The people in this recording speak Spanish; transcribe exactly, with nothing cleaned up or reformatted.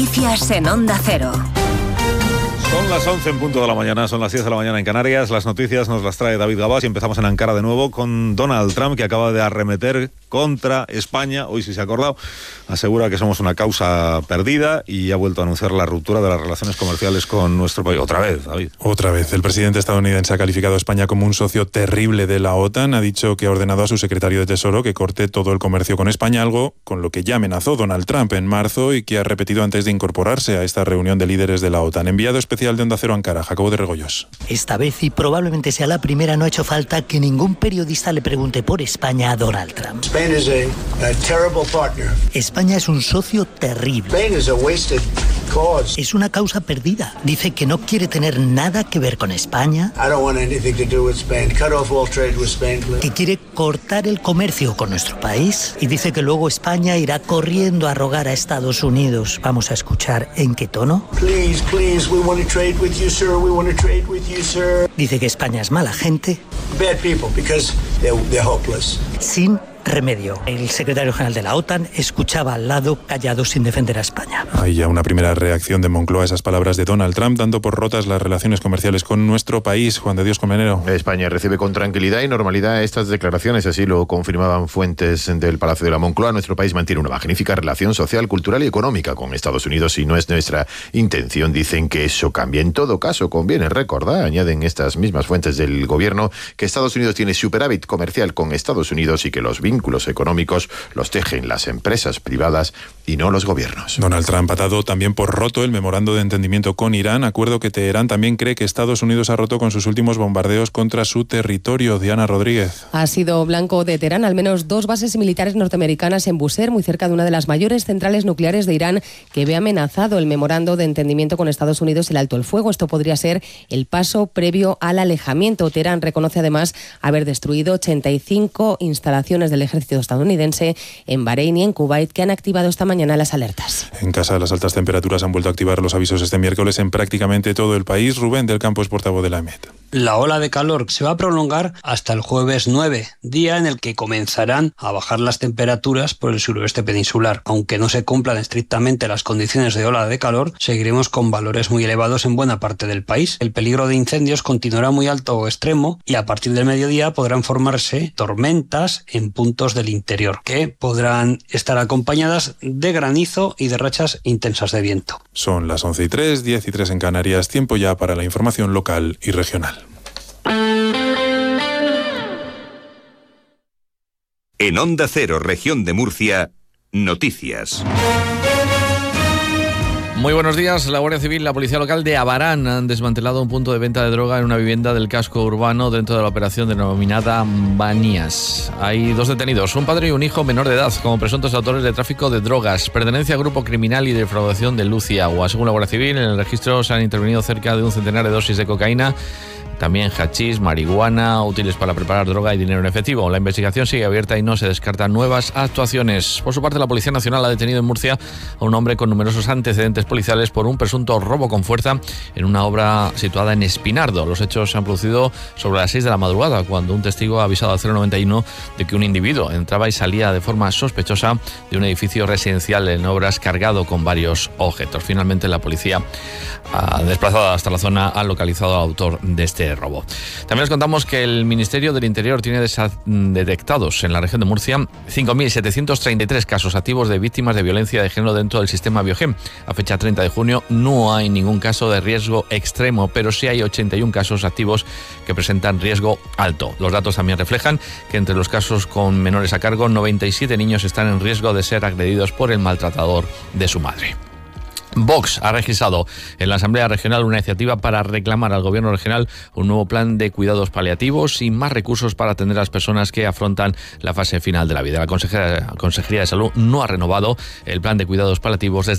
Noticias en Onda Cero. Son las once en punto de la mañana, son las diez de la mañana en Canarias. Las noticias nos las trae David Gabás y empezamos en Ankara de nuevo con Donald Trump, que acaba de arremeter contra España. Hoy, si se ha acordado, asegura que somos una causa perdida y ha vuelto a anunciar la ruptura de las relaciones comerciales con nuestro país. Otra vez, David. Otra vez. El presidente estadounidense ha calificado a España como un socio terrible de la OTAN. Ha dicho que ha ordenado a su secretario de Tesoro que corte todo el comercio con España, algo con lo que ya amenazó Donald Trump en marzo y que ha repetido antes de incorporarse a esta reunión de líderes de la OTAN. Enviado especial de Onda Cero Ankara, Jacobo de Regoyos. Esta vez, y probablemente sea la primera, no ha hecho falta que ningún periodista le pregunte por España a Donald Trump. Spain is a, a terrible partner. España es un socio terrible. Spain is a wasted cause. Es una causa perdida. Dice que no quiere tener nada que ver con España. I don't want anything to do with Spain. Cut off all trade with Spain, please. Que quiere cortar el comercio con nuestro país. Y dice que luego España irá corriendo a rogar a Estados Unidos. Vamos a escuchar en qué tono. Please, please, we want to trade with you, sir. We want to trade with you, sir. Dice que España es mala gente. Bad people, because they're, they're hopeless. Sin remedio. El secretario general de la OTAN escuchaba al lado, callado, sin defender a España. Hay ya una primera reacción de Moncloa a esas palabras de Donald Trump, dando por rotas las relaciones comerciales con nuestro país. Juan de Dios Colmenero. España recibe con tranquilidad y normalidad estas declaraciones, así lo confirmaban fuentes del Palacio de la Moncloa. Nuestro país mantiene una magnífica relación social, cultural y económica con Estados Unidos y no es nuestra intención. Dicen que eso cambia. En todo caso, conviene recordar, añaden estas mismas fuentes del gobierno, que Estados Unidos tiene superávit comercial con Estados Unidos y que los vínculos económicos los tejen las empresas privadas y no los gobiernos. Donald Trump ha dado también por roto el memorando de entendimiento con Irán, acuerdo que Teherán también cree que Estados Unidos ha roto con sus últimos bombardeos contra su territorio. Diana Rodríguez. Ha sido blanco de Teherán al menos dos bases militares norteamericanas en Bushehr, muy cerca de una de las mayores centrales nucleares de Irán, que ve amenazado el memorando de entendimiento con Estados Unidos y el alto el fuego. Esto podría ser el paso previo al alejamiento. Teherán reconoce además haber destruido ochenta y cinco instalaciones del ejército estadounidense en Bahrein y en Kuwait, que han activado esta mañana las alertas. En casa, las altas temperaturas han vuelto a activar los avisos este miércoles en prácticamente todo el país. Rubén del Campo es portavoz de la E M E T. La ola de calor se va a prolongar hasta el jueves nueve, día en el que comenzarán a bajar las temperaturas por el suroeste peninsular. Aunque no se cumplan estrictamente las condiciones de ola de calor, seguiremos con valores muy elevados en buena parte del país. El peligro de incendios continuará muy alto o extremo y a partir del mediodía podrán formarse tormentas en puntos del interior, que podrán estar acompañadas de granizo y de rachas intensas de viento. Son las once y tres, diez y tres en Canarias, tiempo ya para la información local y regional. En Onda Cero, región de Murcia, noticias. Muy buenos días. La Guardia Civil y la Policía Local de Abarán han desmantelado un punto de venta de droga en una vivienda del casco urbano dentro de la operación denominada Banías. Hay dos detenidos, un padre y un hijo menor de edad, como presuntos autores de tráfico de drogas, pertenencia a grupo criminal y defraudación de luz y agua. Según la Guardia Civil, en el registro se han intervenido cerca de un centenar de dosis de cocaína, también hachís, marihuana, útiles para preparar droga y dinero en efectivo. La investigación sigue abierta y no se descartan nuevas actuaciones. Por su parte, la Policía Nacional ha detenido en Murcia a un hombre con numerosos antecedentes policiales por un presunto robo con fuerza en una obra situada en Espinardo. Los hechos se han producido sobre las seis de la madrugada, cuando un testigo ha avisado al cero noventa y uno de que un individuo entraba y salía de forma sospechosa de un edificio residencial en obras cargado con varios objetos. Finalmente, la policía, ha desplazado hasta la zona, ha localizado al autor de este robo. También les contamos que el Ministerio del Interior tiene detectados en la región de Murcia cinco mil setecientos treinta y tres casos activos de víctimas de violencia de género dentro del sistema Biogem. A fecha treinta de junio no hay ningún caso de riesgo extremo, pero sí hay ochenta y uno casos activos que presentan riesgo alto. Los datos también reflejan que entre los casos con menores a cargo, noventa y siete niños están en riesgo de ser agredidos por el maltratador de su madre. Vox ha registrado en la Asamblea Regional una iniciativa para reclamar al Gobierno regional un nuevo plan de cuidados paliativos y más recursos para atender a las personas que afrontan la fase final de la vida. La Consejería de Salud no ha renovado el plan de cuidados paliativos desde